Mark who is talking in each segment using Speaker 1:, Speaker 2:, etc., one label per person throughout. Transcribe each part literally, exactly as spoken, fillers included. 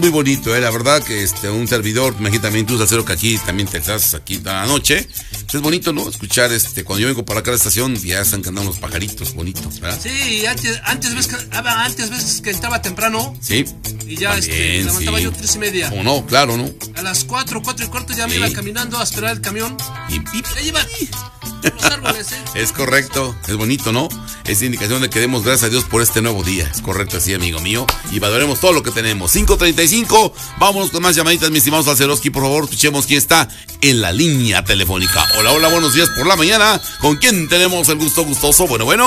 Speaker 1: Muy bonito, eh, la verdad que este un servidor, imagínate también tú, Salcero, que aquí también te estás aquí toda la noche. Pues es bonito, ¿no? Escuchar este, cuando yo vengo para acá a la estación, ya están cantando los pajaritos, bonitos, ¿verdad?
Speaker 2: Sí, antes, antes ves que antes ves que entraba temprano.
Speaker 1: Sí.
Speaker 2: Y ya
Speaker 1: también,
Speaker 2: este, levantaba
Speaker 1: sí.
Speaker 2: yo tres y media.
Speaker 1: ¿Cómo no? Claro, ¿no?
Speaker 2: A las cuatro, cuatro y cuarto ya
Speaker 1: Sí.
Speaker 2: me iba caminando a esperar el camión.
Speaker 1: Y, y,
Speaker 2: Ya iba los árboles, ¿eh?
Speaker 1: es correcto, es bonito, ¿no? Es indicación de que demos gracias a Dios por este nuevo día. Es correcto, así, amigo mío. Y valoremos todo lo que tenemos. cinco treinta y cinco, vámonos con más llamaditas, mi estimado Salceroski. Por favor, escuchemos quién está en la línea telefónica. Hola, hola, buenos días por la mañana. ¿Con quién tenemos el gusto gustoso? Bueno, bueno.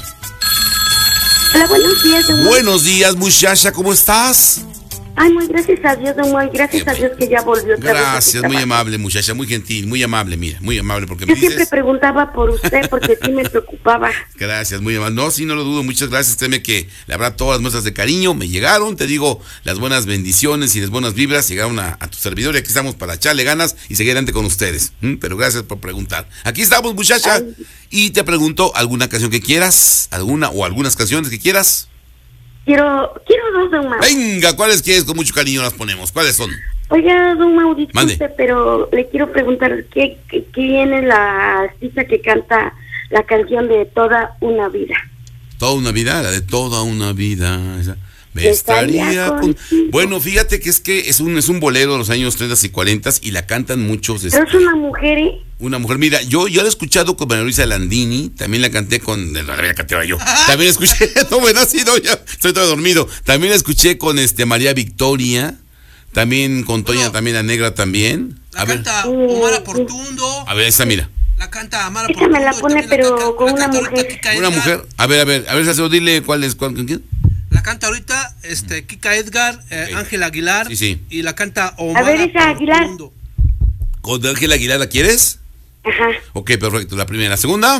Speaker 3: Hola, buenos días, don Moy.
Speaker 1: Buenos días, muchacha, ¿cómo estás?
Speaker 3: Ay, muy gracias a Dios, don Moy. Gracias
Speaker 1: Qué
Speaker 3: a Dios que ya volvió otra vez a su
Speaker 1: Gracias, muy
Speaker 3: trabajo.
Speaker 1: amable, muchacha, muy gentil, muy amable, mira, muy amable, porque
Speaker 3: Yo
Speaker 1: me
Speaker 3: siempre
Speaker 1: dices...
Speaker 3: preguntaba por usted porque sí me preocupaba.
Speaker 1: Gracias, muy amable. No, sí, no lo dudo, muchas gracias. Créeme que la verdad todas las muestras de cariño me llegaron, te digo, las buenas bendiciones y las buenas vibras llegaron a, a tu servidor y aquí estamos para echarle ganas y seguir adelante con ustedes. ¿Mm? Pero gracias por preguntar. Aquí estamos, muchacha,
Speaker 3: Ay.
Speaker 1: y te pregunto, ¿alguna canción que quieras? ¿Alguna o algunas canciones que quieras?
Speaker 3: Quiero, quiero dos, don Mau.
Speaker 1: Venga, ¿cuáles quieres? Con mucho cariño las ponemos. ¿Cuáles son?
Speaker 3: Oiga, don Mau, disculpe,
Speaker 1: Mande.
Speaker 3: pero le quiero preguntar, ¿qué, qué, quién es la artista que canta la canción de Toda una vida?
Speaker 1: Toda una vida, la de toda una vida. Esa. Me
Speaker 3: Estaría
Speaker 1: estaría con...
Speaker 3: contigo.
Speaker 1: Bueno, fíjate que es que es un, es un bolero de los años treinta y cuarenta y la cantan muchos.
Speaker 3: Pero es una mujer, ¿eh?
Speaker 1: Una mujer, mira, yo, yo la he escuchado con María Luisa Landini, también la canté con, no, la había cantado yo, también la escuché, no, bueno, sí, no, ya, estoy todo dormido, también la escuché con este María Victoria, también con Toña,
Speaker 2: Bueno,
Speaker 1: también la negra también,
Speaker 2: La
Speaker 1: a ver,
Speaker 2: canta Omar Portundo.
Speaker 1: a ver, esa mira,
Speaker 2: La canta Amara
Speaker 3: Esa me la
Speaker 2: Portundo, y
Speaker 3: pone,
Speaker 2: también
Speaker 3: pero
Speaker 2: canta-
Speaker 3: con
Speaker 2: la
Speaker 3: una
Speaker 2: canta ahorita
Speaker 3: mujer.
Speaker 2: Kika
Speaker 1: una
Speaker 2: Edgar.
Speaker 1: mujer, a ver, a ver, a ver, Salcedo, dile cuál es, cuál, ¿con quién?
Speaker 2: La canta ahorita este, Kika Edgar, eh,
Speaker 1: Ok.
Speaker 2: Ángel Aguilar.
Speaker 1: Sí, sí.
Speaker 2: Y la canta Omar
Speaker 3: A ver, esa Aguilar.
Speaker 2: Portundo.
Speaker 1: ¿Con Ángel Aguilar la quieres?
Speaker 3: Ajá.
Speaker 1: Ok, perfecto, la primera, la segunda,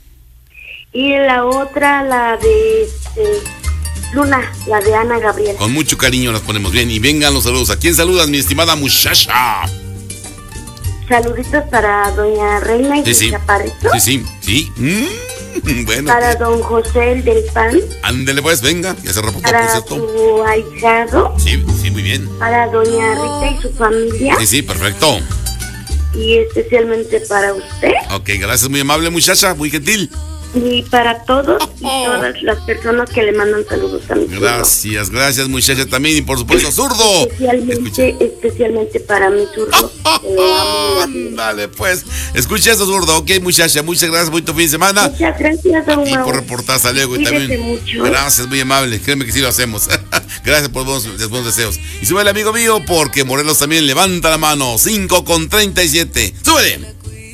Speaker 3: Y la otra, la de este, Luna, la de Ana Gabriel.
Speaker 1: con mucho cariño las ponemos bien, y vengan los saludos, ¿a quién saludas, mi estimada muchacha?
Speaker 3: Saluditos para doña Reina y
Speaker 1: Sí,
Speaker 3: su
Speaker 1: sí,
Speaker 3: chaparrito.
Speaker 1: sí, sí, sí, mm, bueno,
Speaker 3: Para
Speaker 1: que-
Speaker 3: don José el del pan.
Speaker 1: ándele pues, venga, ya se reportó, por
Speaker 3: Para
Speaker 1: cierto.
Speaker 3: su ahijado.
Speaker 1: Sí, sí, muy bien.
Speaker 3: Para doña Rita y su familia.
Speaker 1: Sí, sí, perfecto.
Speaker 3: Y especialmente para usted.
Speaker 1: Ok, gracias, muy amable muchacha, muy gentil.
Speaker 3: Y para todos y todas las personas que le mandan saludos a mi zurdo.
Speaker 1: Gracias, gracias muchacha también y por supuesto zurdo.
Speaker 3: Especialmente, especialmente para mi zurdo. que le amo.
Speaker 1: Ándale pues, escucha eso zurdo, ok muchacha, muchas gracias, bonito fin de semana.
Speaker 3: Muchas gracias, don
Speaker 1: Y
Speaker 3: Mau.
Speaker 1: por reportar, hasta luego. Y
Speaker 3: Cuídese
Speaker 1: también,
Speaker 3: mucho.
Speaker 1: gracias, muy amable, créeme que sí lo hacemos. Gracias por los buenos, los buenos deseos. Y súbele amigo mío, porque Morelos también levanta la mano, cinco con treinta y siete. ¡Súbele!